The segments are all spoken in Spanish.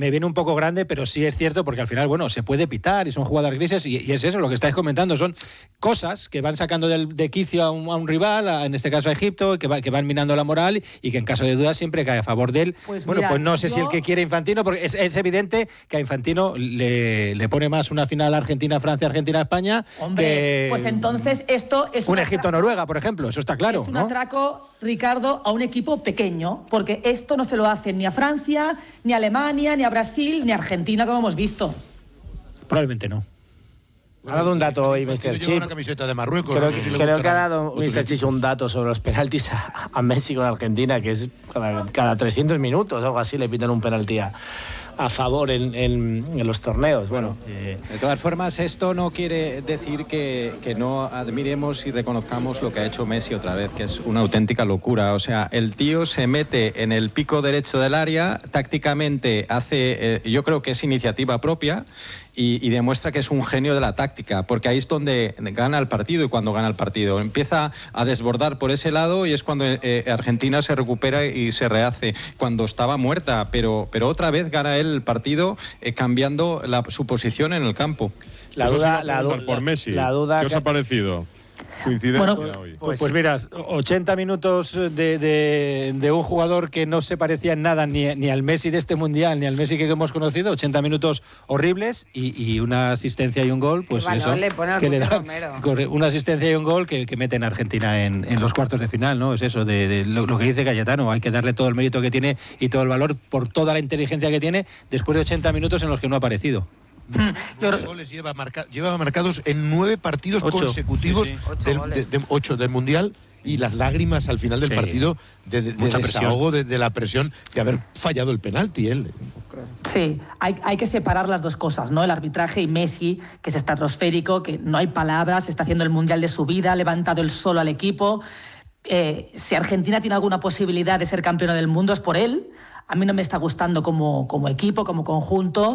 me viene un poco grande, pero sí es cierto, porque al final, bueno, se puede pitar y son jugadas grises, y es eso, lo que estáis comentando, son cosas que van sacando de quicio a un rival, en este caso a Egipto, que van minando la moral y que en caso de duda siempre cae a favor de él. Pues bueno, mira, pues no sé si el que quiere Infantino, porque es evidente que a Infantino le pone más una final Argentina-Francia, Argentina-España. Hombre, que pues entonces esto es un Egipto-Noruega, por ejemplo, eso está claro. Es un atraco, Ricardo, a un equipo pequeño, porque esto no se lo hacen ni a Francia, ni a Alemania, ni a Brasil, ni a Argentina, como hemos visto. Probablemente no. Ha dado un dato hoy, Mr. Chip. Una camiseta de Marruecos. Creo que ha dado Mr. Chip un dato sobre los penaltis a Messi con Argentina, que es cada 300 minutos o algo así le pitan un penalti a favor en los torneos. Bueno, de todas formas, esto no quiere decir que no admiremos y reconozcamos lo que ha hecho Messi otra vez, que es una auténtica locura. O sea, el tío se mete en el pico derecho del área, tácticamente hace, yo creo que es iniciativa propia, y demuestra que es un genio de la táctica, porque ahí es donde gana el partido, y cuando gana el partido empieza a desbordar por ese lado, y es cuando Argentina se recupera y se rehace, cuando estaba muerta, pero otra vez gana él el partido, cambiando su posición en el campo. La duda por Messi. ¿Qué os ha parecido su incidencia hoy? Pues mira, 80 minutos de un jugador que no se parecía en nada ni al Messi de este Mundial, ni al Messi que hemos conocido, 80 minutos horribles, y una asistencia y un gol, pues eso, que le dan una asistencia y un gol que meten a Argentina en los cuartos de final, ¿no? Es eso, de lo que dice Cayetano, hay que darle todo el mérito que tiene y todo el valor por toda la inteligencia que tiene después de 80 minutos en los que no ha aparecido. 9 goles lleva marcados en 9 partidos consecutivos, 8 del Mundial, y las lágrimas al final del partido de desahogo de la presión de haber fallado el penalti él. Sí, hay que separar las dos cosas, ¿no? El arbitraje y Messi, que es estratosférico, que no hay palabras, está haciendo el Mundial de su vida, ha levantado él solo al equipo. Si Argentina tiene alguna posibilidad de ser campeona del mundo es por él. A mí no me está gustando como equipo, como conjunto,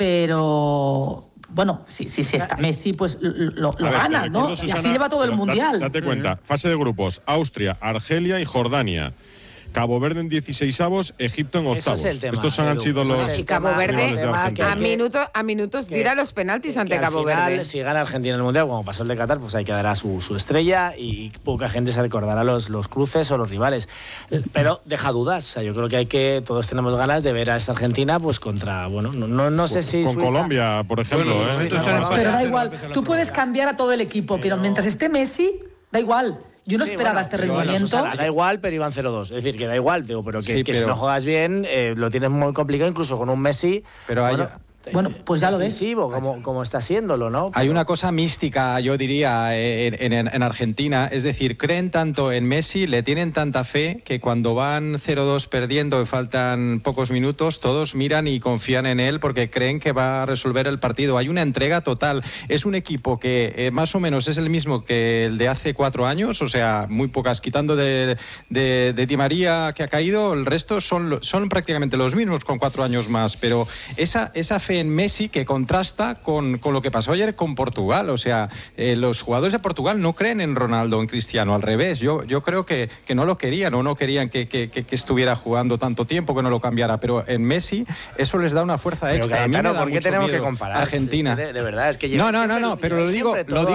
pero bueno, si está Messi, pues lo gana, ¿no? Susana, y así lleva todo el Mundial. Date cuenta, fase de grupos: Austria, Argelia y Jordania. Cabo Verde en 16avos, Egipto en octavos. Es el tema, estos han sido los... Y Cabo Verde a minutos tira los penaltis ante Cabo Verde. Si gana Argentina en el Mundial, como pasó el de Qatar, pues ahí quedará su estrella, y poca gente se recordará los cruces o los rivales. Pero deja dudas. O sea, yo creo que todos tenemos ganas de ver a esta Argentina pues contra, bueno, no sé si... Con Colombia, por ejemplo. Pero da igual, tú puedes cambiar a todo el equipo, pero mientras esté Messi, da igual. Yo no esperaba este rendimiento. Bueno, da igual, pero iban 0-2. Es decir, que da igual, digo, pero que si no juegas bien, lo tienes muy complicado, incluso con un Messi. Pero bueno, pues ya lo ves. Como está haciéndolo, ¿no? Hay una cosa mística, yo diría, en Argentina. Es decir, creen tanto en Messi, le tienen tanta fe, que cuando van 0-2 perdiendo y faltan pocos minutos, todos miran y confían en él porque creen que va a resolver el partido. Hay una entrega total. Es un equipo que más o menos es el mismo que el de hace 4 años, o sea, muy pocas, quitando de Di María, que ha caído, el resto son prácticamente los mismos con 4 años más. Pero esa fe en Messi que contrasta con lo que pasó ayer con Portugal. O sea, los jugadores de Portugal no creen en Ronaldo, en Cristiano, al revés. Yo creo que no lo querían, o no querían que estuviera jugando tanto tiempo, que no lo cambiara, pero en Messi eso les da una fuerza extra. ¿Por qué tenemos que comparar? Argentina. De verdad, es que no, pero lo digo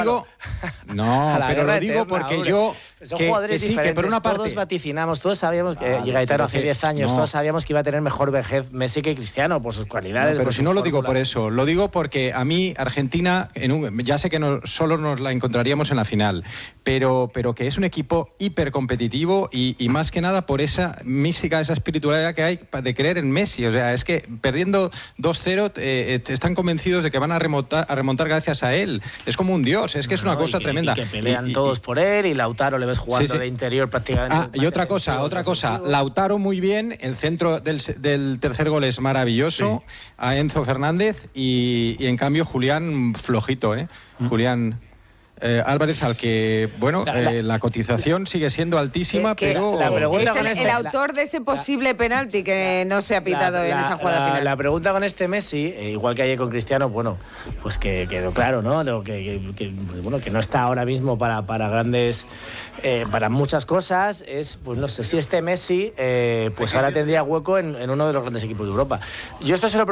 porque yo que sí, que por una parte todos vaticinamos, todos sabíamos que Gaetano hace 10 años, todos sabíamos que iba a tener mejor vejez Messi que Cristiano por sus cualidades. Pero si no lo digo por eso, lo digo porque a mí Argentina, ya sé que solo nos la encontraríamos en la final, pero que es un equipo hipercompetitivo y más que nada por esa mística, esa espiritualidad que hay de creer en Messi. O sea, es que perdiendo 2-0 están convencidos de que van a remontar gracias a él. Es como un dios, es que es una cosa tremenda. Y que pelean todos por él, y Lautaro le ves jugando de interior prácticamente. Y otra cosa, Lautaro muy bien, el centro del tercer gol es maravilloso, a Enzo Fernández, y en cambio Julián flojito, Julián Álvarez, al que, la cotización sigue siendo altísima, pero... Es el autor de ese posible penalti que no se ha pitado en esa jugada final. La pregunta con este Messi, igual que ayer con Cristiano, pues que quedó claro, ¿no? Que no está ahora mismo para grandes... para muchas cosas, pues no sé si este Messi pues ahora tendría hueco en uno de los grandes equipos de Europa. Yo esto se lo